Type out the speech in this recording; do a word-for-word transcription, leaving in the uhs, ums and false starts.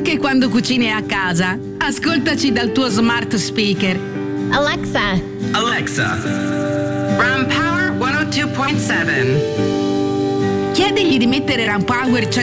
Anche quando cucini a casa, ascoltaci dal tuo smart speaker. Alexa. Alexa. Ram Power centodue point seven. Chiedigli di mettere Ram Power